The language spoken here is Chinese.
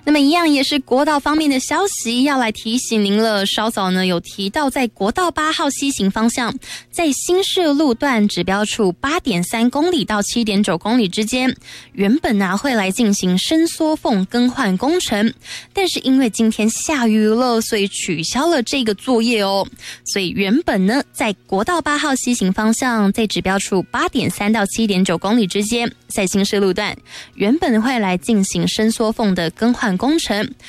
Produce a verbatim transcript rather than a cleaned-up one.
那么一样也是国道方面的消息要来提醒您了，稍早呢有提到在国道八号西行方向，在新市路段指标处 八点三公里到 七点九公里之间，原本啊会来进行伸缩缝更换工程，但是因为今天下雨了，所以取消了这个作业哦。所以原本呢在国道八号西行方向，在指标处 八点三到 七点九公里之间，在新市路段原本会来进行伸缩缝的更换工程，